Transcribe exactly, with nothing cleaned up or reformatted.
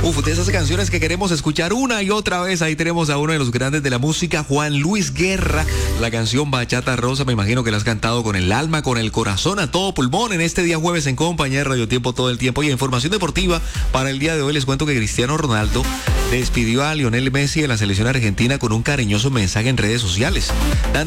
Uf, de esas canciones que queremos escuchar una y otra vez. Ahí tenemos a uno de los grandes de la música, Juan Luis Guerra. La canción Bachata Rosa, me imagino que la has cantado con el alma, con el corazón, a todo pulmón en este día jueves en compañía de Radio Tiempo todo el tiempo. Y información deportiva para el día de hoy les cuento que Cristiano Ronaldo despidió a Lionel Messi de la selección argentina con un cariñoso mensaje en redes sociales.